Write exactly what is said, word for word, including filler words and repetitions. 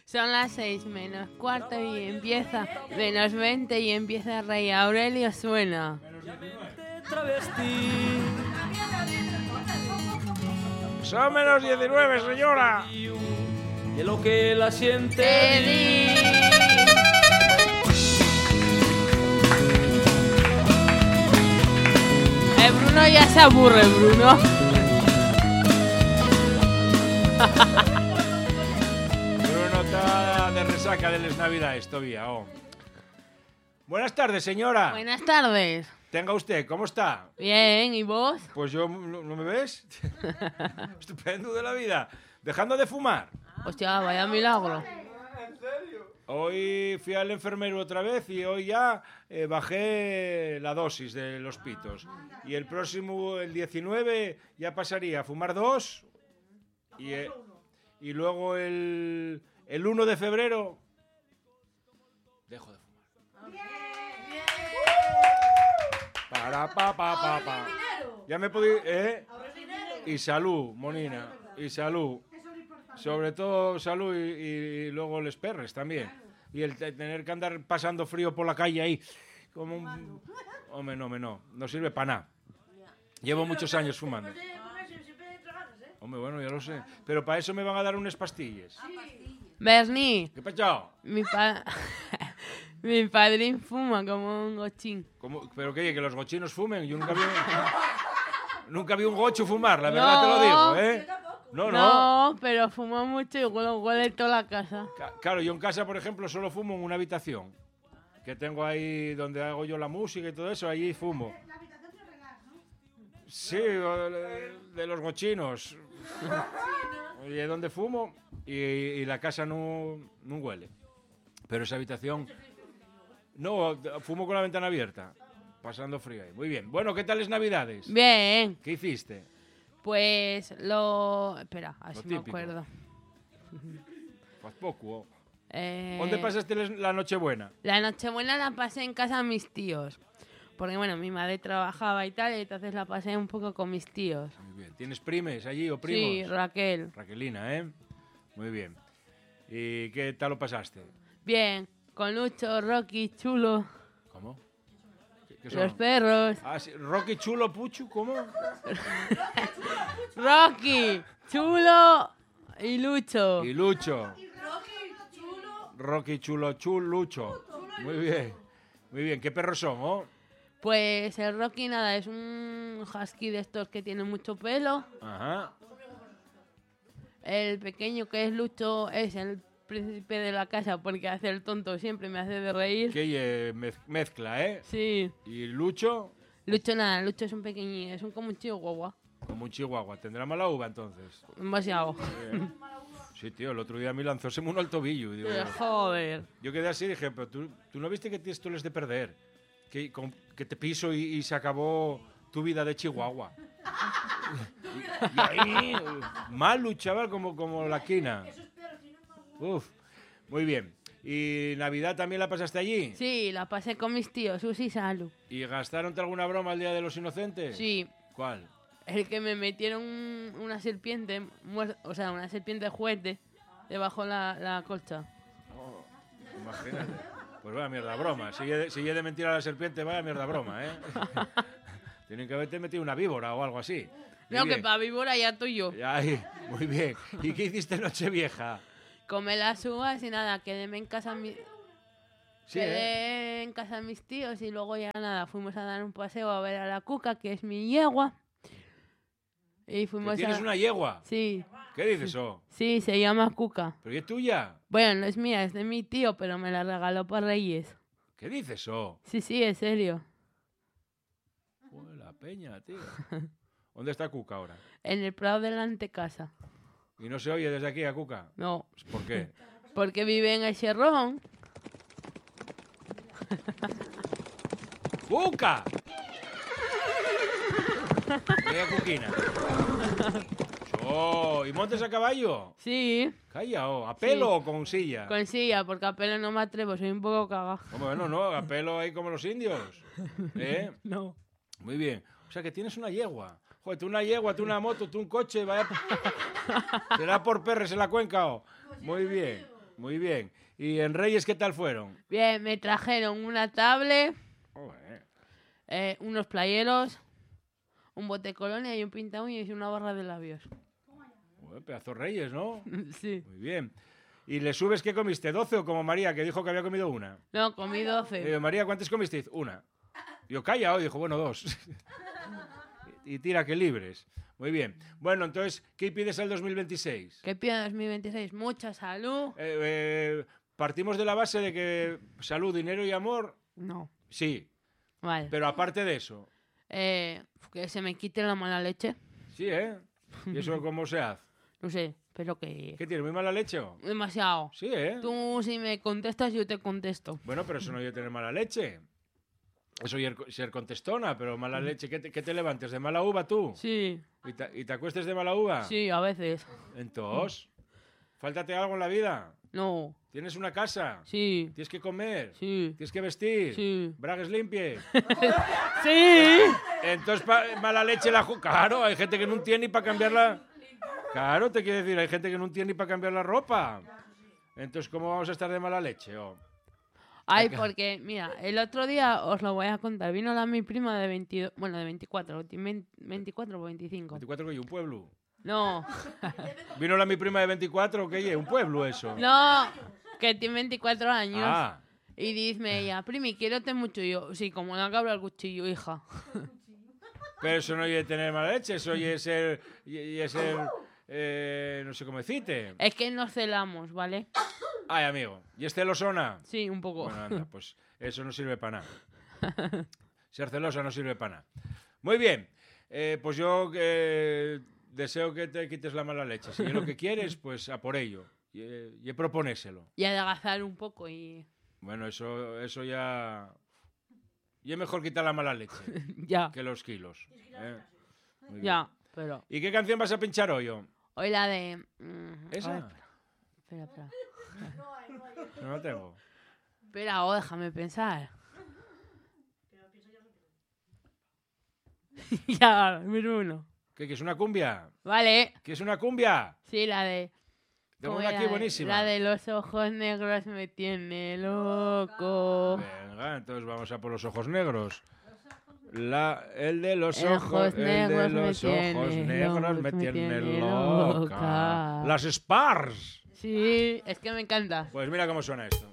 Son las seis menos cuarto y empieza menos veinte y empieza Rey Aurelio suena. Son menos diecinueve, señora. Y lo que la siente. Eddie. El Bruno ya se aburre, Bruno. Bruno está de resaca de las navidades todavía. Oh. Buenas tardes, señora. Buenas tardes. Tenga usted, ¿cómo está? Bien, ¿y vos? Pues yo, ¿no, no me ves? Estupendo de la vida. Dejando de fumar. Hostia, vaya milagro. Hoy fui al enfermero otra vez y hoy ya eh, bajé la dosis de los pitos. Y el próximo, el diecinueve, ya pasaría a fumar dos. Y, eh, y luego el, el uno de febrero dejo de fumar. Para, pa, pa, pa, pa. Ya me podí... ¿eh? Y salud, monina. Y salud. Sobre todo salud y, y luego les perres también. Y el t- tener que andar pasando frío por la calle ahí. Como un... Hombre, no, hombre, no. No sirve para nada. Llevo muchos años fumando. Hombre, bueno, ya lo sé. Pero para eso me van a dar unas pastillas. Bernie, ¿Qué pachao? mi, pa... mi padrín fuma como un gochín. ¿Cómo? ¿Pero qué? ¿Que los gochinos fumen? Yo nunca vi... nunca vi un gocho fumar, la verdad No. te lo digo, ¿eh? No, no. No, pero fuma mucho y huele, huele toda la casa. Ca- Claro, yo en casa, por ejemplo, solo fumo en una habitación. Que tengo ahí donde hago yo la música y todo eso, allí fumo. Sí, o de, de los gochinos. Y es donde fumo y, y la casa no, no huele. Pero esa habitación... No, fumo con la ventana abierta, pasando frío ahí. Muy bien. Bueno, ¿qué tal las navidades? Bien, ¿Qué hiciste? pues lo... Espera, así me típico. acuerdo. Pues poco. Eh, ¿Dónde pasaste les- la Nochebuena? La Nochebuena la pasé en casa de mis tíos. Porque, bueno, mi madre trabajaba y tal, y entonces la pasé un poco con mis tíos. Muy bien. ¿Tienes primes allí o primos? Sí, Raquel. Raquelina, ¿eh? Muy bien. ¿Y qué tal lo pasaste? Bien, con Lucho, Rocky, Chulo, ¿Cómo? ¿Qué, qué los son? perros. Ah, sí. ¿Rocky, Chulo, Puchu? ¿Cómo? Rocky, Chulo y Lucho. Y Lucho. Rocky, Chulo, Chul, Lucho. Muy bien. Muy bien. ¿Qué perros son, oh? Pues el Rocky, nada, es un husky de estos que tiene mucho pelo. Ajá. El pequeño, que es Lucho, es el príncipe de la casa porque hace el tonto, siempre me hace de reír. Que eh, mez- mezcla, ¿eh? Sí. Y Lucho, Lucho nada, Lucho es un pequeñín, es un como un chihuahua. como un chihuahua. ¿Tendrá mala uva entonces? Demasiado. Bien. Sí, tío, el otro día me lanzóseme uno al tobillo. Y digo, Pero, joder. yo quedé así y dije, pero tú, tú no viste que tienes tú les de perder. Que, con- que te piso y, y se acabó tu vida de chihuahua. y, y ahí, mal chaval, como, como la quina. Uf, muy bien. ¿Y Navidad también la pasaste allí? Sí, la pasé con mis tíos, Susi y Salu. ¿Y gastaronte alguna broma el Día de los Inocentes? Sí, ¿Cuál? el que me metieron una serpiente, muer- o sea, una serpiente de juguete, debajo la, la colcha. Oh, imagínate. Pues vaya mierda broma. Si he de, si he de mentir a la serpiente, vaya mierda broma, ¿eh? Tienen que haberte metido una víbora o algo así. Muy No, que bien. para víbora ya estoy yo. Ay, muy bien. ¿Y qué hiciste en Nochevieja? Come las uvas y nada, quedéme en casa mi... Sí, ¿eh? Quedé en casa de mis tíos y luego ya nada, fuimos a dar un paseo a ver a la Cuca, que es mi yegua. Y ¿Que fuimos ¿Tienes a... una yegua? Sí, ¿Qué dices eso? sí, se llama Cuca. ¿Pero y es tuya? Bueno, no es mía, es de mi tío, pero me la regaló por Reyes. ¿Qué dices eso? Sí, sí, en serio. Joder, la peña, tío. ¿Dónde está Cuca ahora? En el Prado de la antecasa. ¿Y no se oye desde aquí a Cuca? No, ¿Por qué? porque vive en el Cherrón. ¡Cuca! Mira, Cuquina. Oh, ¿y montes a caballo? Sí, Calla, oh, ¿a pelo Sí. o con silla? con silla, porque a pelo no me atrevo, soy un poco cagada. Bueno, no, a pelo ahí como los indios. ¿Eh? No. Muy bien. O sea, que tienes una yegua. Joder, tú una yegua, tú una moto, tú un coche, vaya... Será por perres en la cuenca, oh. Muy bien. Muy bien. ¿Y en Reyes qué tal fueron? Bien, me trajeron una tablet, Joder. eh, unos playeros, un bote de colonia y un pinta uñas y una barra de labios. Joder, pedazo Reyes, ¿no? Sí. Muy bien. ¿Y le subes qué comiste? ¿doce o como María, que dijo que había comido una? No, comí doce. Eh, María, ¿cuántas comisteis? Una. Yo calla, hoy dijo, bueno, dos. Y tira que libres. Muy bien. Bueno, entonces, ¿qué pides al dos mil veintiséis? ¿Qué pido en dos mil veintiséis? Mucha salud. Eh, eh, partimos de la base de que salud, dinero y amor, No. sí. Vale. Pero aparte de eso, Eh, que se me quite la mala leche. sí, ¿eh? ¿Y eso cómo se hace? No sé, pero que... ¿Qué tienes, muy mala leche o? Demasiado. Sí, ¿eh? Tú si me contestas, yo te contesto. Bueno, pero eso no es tener mala leche. Eso es ser contestona, pero mala leche. ¿Qué te, qué te levantes? ¿De mala uva tú? Sí, ¿Y te, y te acuestes de mala uva? sí, a veces. Entonces, ¿fáltate algo en la vida? No, ¿Tienes una casa? sí, ¿Tienes que comer? sí, ¿Tienes que vestir? sí. ¿Bragues limpies? ¡Sí! Entonces, pa- mala leche la... ju- Claro, hay gente que no tiene ni para cambiar la... Claro, te quiero decir, hay gente que no tiene ni para cambiar la ropa. Entonces, ¿cómo vamos a estar de mala leche? Oh? Ay, porque, mira, el otro día os lo voy a contar. Vino la mi prima de veintidós, bueno, de veinticuatro, veinticuatro o veinticinco. veinticuatro, ¿qué? ¿Un pueblo? No, ¿Vino la mi prima de veinticuatro? ¿Qué? ¿Un pueblo eso? no, que tiene veinticuatro años. Ah, Y dice ella, primi, quiérete mucho. Y yo, sí, como una cabra al cuchillo, hija. pero eso no es tener mala leche, eso es ser... Y, y es ser eh, no sé cómo decirte. Es que nos celamos, ¿vale? Ay, amigo. ¿Y es celosona? Sí, un poco. Bueno, anda, pues eso no sirve para nada. Ser celosa no sirve para nada. Muy bien. Eh, pues yo eh, deseo que te quites la mala leche. Si es lo que quieres, pues a por ello. Y, eh, y proponéselo. Y adelgazar un poco y... Bueno, eso, eso ya... Y es mejor quitar la mala leche ya, que los kilos. ¿eh? Muy bien. ya, pero... ¿Y qué canción vas a pinchar hoy? oh? Hoy la de... mm, a ¿Esa? ver, espera, espera. No la tengo. Espera, oh, déjame pensar. ya, Bruno. ¿Qué, que es una cumbia? Vale, ¿Qué es una cumbia? sí, la de... Tengo ¿cómo una era? aquí buenísima. La de los ojos negros me tiene loco. Venga, entonces vamos a por los ojos negros. La, el de los Ojos ojos, el de negros me los ojos tiene negros loco, me me tiene tiene loca. loca. Las Spars. Sí, es que me encanta. Pues mira cómo suena esto.